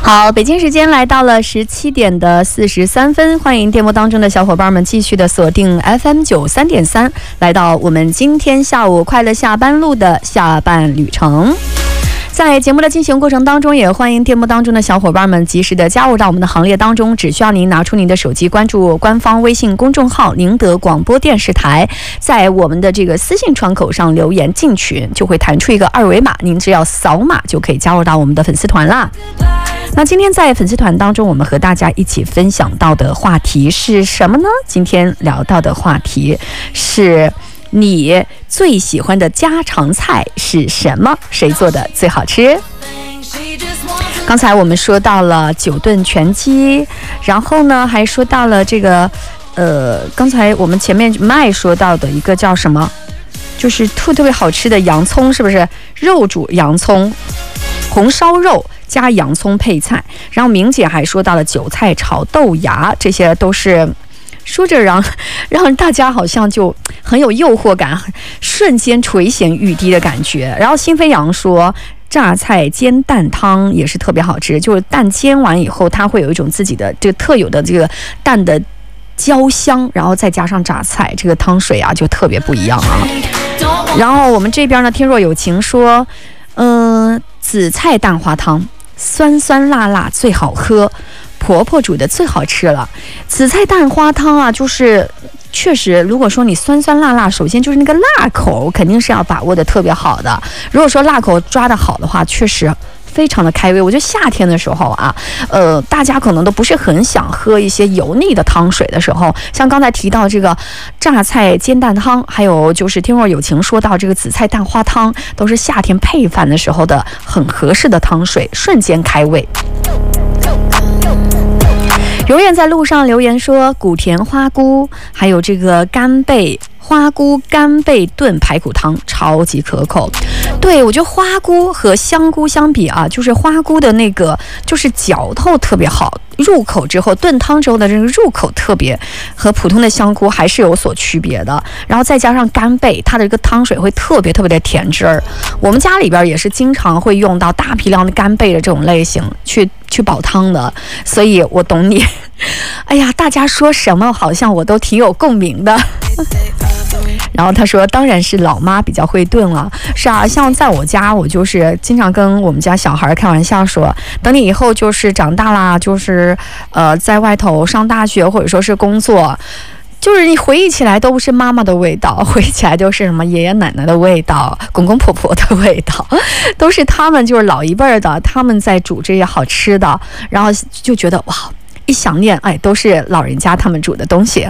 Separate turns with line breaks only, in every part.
好，北京时间来到了17:43，欢迎电波当中的小伙伴们继续的锁定 FM 93.3，来到我们今天下午快乐下班路的下半旅程。在节目的进行过程当中，也欢迎电波当中的小伙伴们及时的加入到我们的行列当中，只需要您拿出您的手机，关注官方微信公众号宁德广播电视台，在我们的这个私信窗口上留言进群，就会弹出一个二维码，您只要扫码就可以加入到我们的粉丝团啦。那今天在粉丝团当中，我们和大家一起分享到的话题是什么呢？今天聊到的话题是你最喜欢的家常菜是什么？谁做的最好吃？刚才我们说到了9顿全鸡，然后呢还说到了这个刚才我们前面麦说到的一个叫什么，就是特别好吃的洋葱，是不是？肉煮洋葱，红烧肉加洋葱配菜。然后明姐还说到了韭菜炒豆芽，这些都是说着让大家好像就很有诱惑感，瞬间垂涎欲滴的感觉。然后新飞扬说榨菜煎蛋汤也是特别好吃，就是蛋煎完以后它会有一种自己的这个特有的这个蛋的焦香，然后再加上榨菜，这个汤水啊就特别不一样啊。然后我们这边呢，天若有情说紫菜蛋花汤酸酸辣辣最好喝，婆婆煮的最好吃了。紫菜蛋花汤啊，就是确实如果说你酸酸辣辣，首先就是那个辣口肯定是要把握的特别好的，如果说辣口抓得好的话，确实非常的开胃。我觉得夏天的时候啊，大家可能都不是很想喝一些油腻的汤水的时候，像刚才提到这个榨菜煎蛋汤，还有就是天若有情说到这个紫菜蛋花汤，都是夏天配饭的时候的很合适的汤水，瞬间开胃。永远在路上留言说古田花菇还有这个干贝花菇干贝炖排骨汤超级可口。对，我觉得花菇和香菇相比啊，就是花菇的那个就是嚼头特别好，入口之后炖汤之后的这个入口特别和普通的香菇还是有所区别的。然后再加上干贝，它的这个汤水会特别的甜汁儿。我们家里边也是经常会用到大批量的干贝的这种类型去煲汤的，所以我懂你。哎呀，大家说什么好像我都挺有共鸣的。然后他说当然是老妈比较会炖了。是啊，像在我家，我就是经常跟我们家小孩开玩笑说，等你以后就是长大啦，就是在外头上大学或者说是工作，就是你回忆起来都不是妈妈的味道，回忆起来就是什么爷爷奶奶的味道，公公婆婆的味道，都是他们就是老一辈的，他们在煮这些好吃的，然后就觉得哇，一想念，哎，都是老人家他们煮的东西。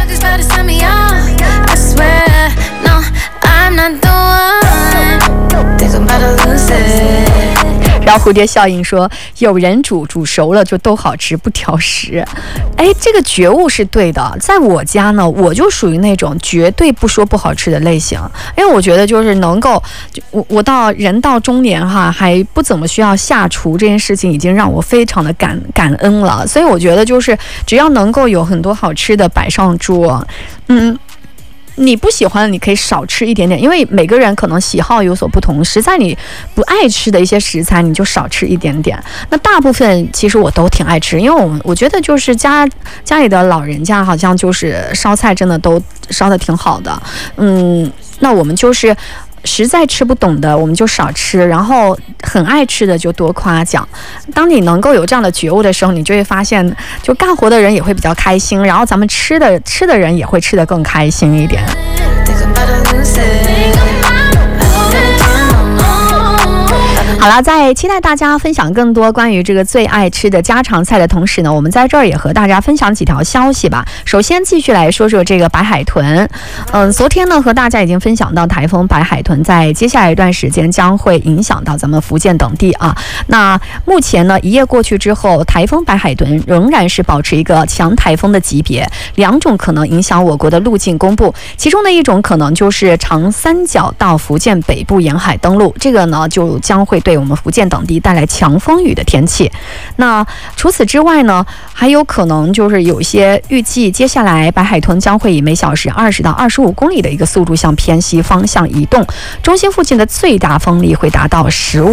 然后蝴蝶效应说有人煮熟了就都好吃，不挑食。哎，这个觉悟是对的。在我家呢，我就属于那种绝对不说不好吃的类型，因为我觉得就是能够我到人到中年哈，还不怎么需要下厨，这件事情已经让我非常的感恩了。所以我觉得就是只要能够有很多好吃的摆上桌，你不喜欢你可以少吃一点点，因为每个人可能喜好有所不同，实在你不爱吃的一些食材你就少吃一点点。那大部分其实我都挺爱吃，因为我觉得就是家里的老人家好像就是烧菜真的都烧得挺好的。那我们就是实在吃不懂的我们就少吃，然后很爱吃的就多夸奖。当你能够有这样的觉悟的时候，你就会发现就干活的人也会比较开心，然后咱们吃的人也会吃得更开心一点。好了，在期待大家分享更多关于这个最爱吃的家常菜的同时呢，我们在这儿也和大家分享几条消息吧。首先继续来说说这个白海豚。昨天呢和大家已经分享到台风白海豚在接下来一段时间将会影响到咱们福建等地啊。那目前呢一夜过去之后，台风白海豚仍然是保持一个强台风的级别，两种可能影响我国的路径公布，其中的一种可能就是长三角到福建北部沿海登陆，这个呢就将会对我们福建等地带来强风雨的天气。那除此之外呢，还有可能就是有一些预计接下来白海豚将会以每小时20到25公里的一个速度向偏西方向移动，中心附近的最大风力会达到15